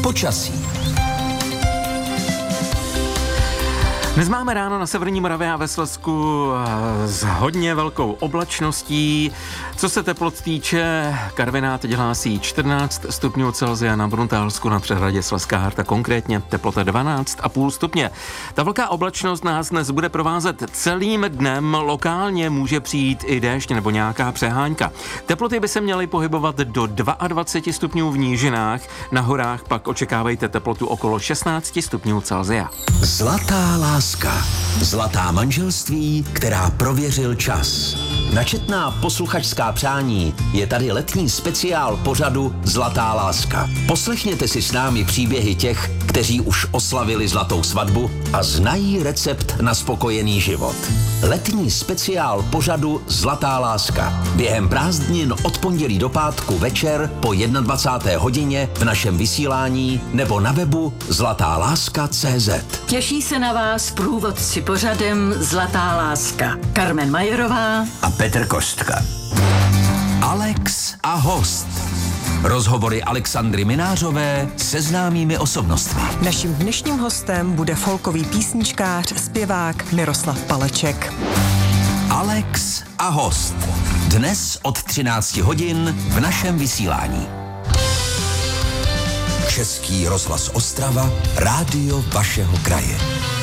Počasí. Dnes máme ráno na severní Moravě a ve Slezsku s hodně velkou oblačností. Co se teplot týče, Karviná teď hlásí 14 stupňů Celsia, na Bruntálsku na přehradě Slezská Harta konkrétně teplota 12,5 stupně. Ta velká oblačnost nás dnes bude provázet celým dnem, lokálně může přijít i déšť nebo nějaká přehánka. Teploty by se měly pohybovat do 22 stupňů v nížinách, na horách pak očekávejte teplotu okolo 16 stupňů Celsia. Zlatá láska. Zlatá manželství, která prověřil čas. Na četná posluchačská přání je tady letní speciál pořadu Zlatá láska. Poslechněte si s námi příběhy těch, kteří už oslavili zlatou svatbu a znají recept na spokojený život. Letní speciál pořadu Zlatá láska. Během prázdnin od pondělí do pátku večer po 21. hodině v našem vysílání nebo na webu zlatáláska.cz. Těší se na vás průvodci pořadem Zlatá láska. Carmen Majerová A Petr Kostka. Alex a host. Rozhovory Alexandry Minářové se známými osobnostmi. Naším dnešním hostem bude folkový písničkář, zpěvák Miroslav Paleček. Alex a host. Dnes od 13 hodin v našem vysílání. Český rozhlas Ostrava, rádio vašeho kraje.